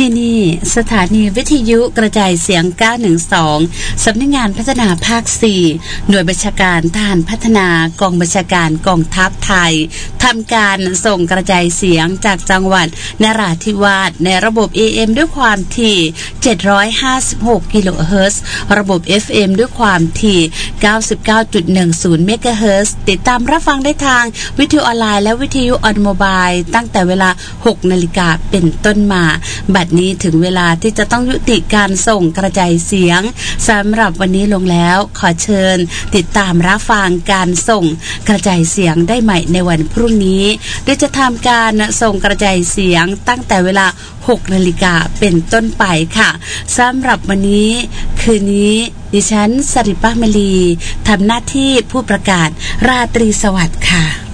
ที่นี่สถานีวิทยุกระจายเสียง912สำนักงานพัฒนาภาค4หน่วยบัญชาการทหารพัฒนากองบัญชาการกองทัพไทยทำการส่งกระจายเสียงจากจังหวัดนราธิวาสในระบบ AM ด้วยความถี่756กิโลเฮิรตซ์ระบบ FM ด้วยความถี่99.10เมกะเฮิรตซ์ติดตามรับฟังได้ทางวิทยุออนไลน์และวิทยุออนโมบายตั้งแต่เวลา 6 นาฬิกาเป็นต้นมาบัดนี้ถึงเวลาที่จะต้องยุติการส่งกระจายเสียงสำหรับวันนี้ลงแล้วขอเชิญติดตามรับฟังการส่งกระจายเสียงได้ใหม่ในวันพรุ่งนี้โดยจะทำการส่งกระจายเสียงตั้งแต่เวลา 6 นาฬิกาเป็นต้นไปค่ะสำหรับวันนี้คืนนี้ดิฉันสริป้ามลีทำหน้าที่ผู้ประกาศราตรีสวัสดิ์ค่ะ